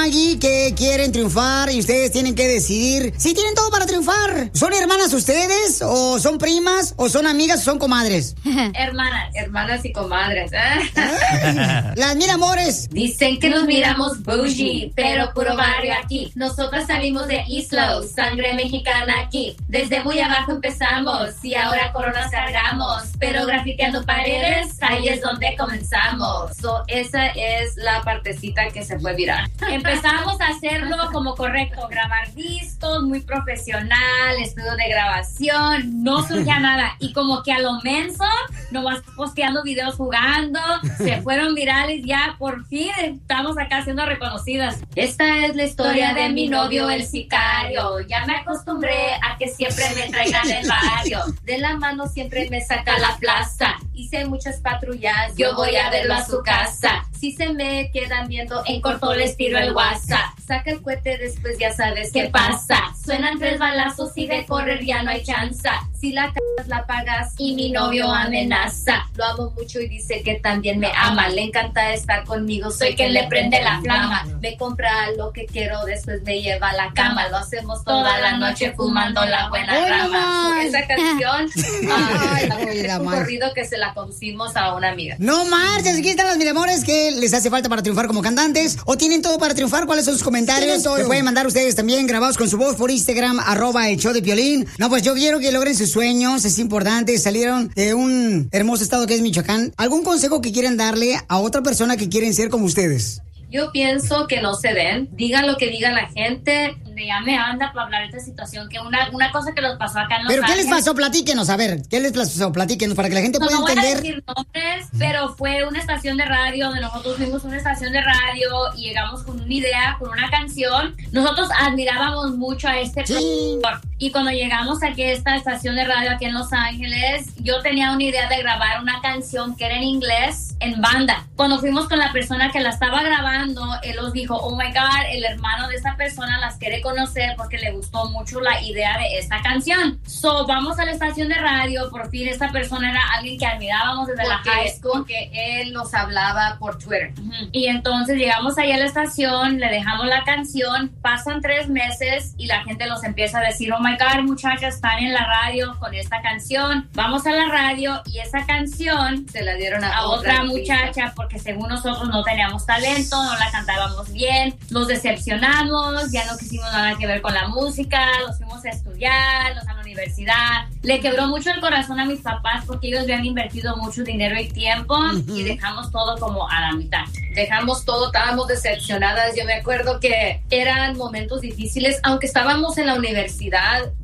allí que quieren triunfar y ustedes tienen que decidir si tienen todo para triunfar. ¿Son hermanas ustedes? ¿O son primas? ¿O son amigas? ¿O son comadres? Hermanas y comadres. Las mil amores. Dicen que nos miramos bougie, pero puro barrio aquí. Nosotras salimos de Islo, sangre mexicana aquí. Desde muy abajo empezamos y ahora coronas cargamos. Pero grafiteando paredes, ahí es donde comenzamos. Esa es la partecita que se fue viral. Empezamos a hacerlo como correcto, grabar discos, muy profesional, estudio de grabación, no surgía nada. Y como que a lo menso, nomás posteando videos jugando, se fueron virales, ya por fin estamos acá siendo reconocidas. Esta es la historia de mi novio el sicario. Ya me acostumbré a que siempre me traigan del barrio. De la mano siempre me saca a la plaza. Hice muchas patrullas, yo voy a verlo a su casa. Si se me quedan viendo, en corto les tiro el WhatsApp. Saca el cohete, después ya sabes qué pasa. Suenan 3 balazos y de correr ya no hay chance. Si la cagas, la pagas y mi novio amenaza. Lo amo mucho y dice que también me ama. Le encanta estar conmigo, soy quien le prende la flama. Me compra lo que quiero, después me lleva a la cama. Lo hacemos toda la noche fumando la buena rama. Esa canción es un corrido que se la conducimos a una amiga. No marches, aquí están las mil amores que les hace falta para triunfar como cantantes o tienen todo para triunfar. ¿Cuáles son sus comentarios? Que pueden mandar ustedes también grabados con su voz por Instagram, @el_show_de_Piolín. No, pues yo quiero que logren sus sueños, es importante. Salieron de un hermoso estado que es Michoacán. ¿Algún consejo que quieran darle a otra persona que quieren ser como ustedes? Yo pienso que no se den, digan lo que diga la gente. Ya me anda para hablar de esta situación, que una cosa que nos pasó acá en Los ¿Pero Ángeles. qué les pasó? Platíquenos, a ver, ¿qué les pasó? Platíquenos para que la gente pueda entender. No voy a decir nombres, pero fue una estación de radio donde nosotros fuimos una estación de radio y llegamos con una idea, con una canción. Nosotros admirábamos mucho a este productor. Y cuando llegamos aquí a esta estación de radio aquí en Los Ángeles, yo tenía una idea de grabar una canción que era en inglés, en banda. Cuando fuimos con la persona que la estaba grabando, él nos dijo, oh my God, el hermano de esta persona las quiere conocer porque le gustó mucho la idea de esta canción. So, vamos a la estación de radio, por fin esta persona era alguien que admirábamos desde la high school. Porque él nos hablaba por Twitter. Y entonces llegamos ahí a la estación, le dejamos la canción, pasan 3 meses y la gente nos empieza a decir, oh my God, muchachas, están en la radio con esta canción. Vamos a la radio y esa canción se la dieron a otra muchacha porque según nosotros no teníamos talento, no la cantábamos bien, nos decepcionamos, ya no quisimos nada que ver con la música, los fuimos a estudiar, a la universidad. Le quebró mucho el corazón a mis papás porque ellos habían invertido mucho dinero y tiempo y dejamos todo como a la mitad. Dejamos todo, estábamos decepcionadas. Yo me acuerdo que eran momentos difíciles, aunque estábamos en la universidad,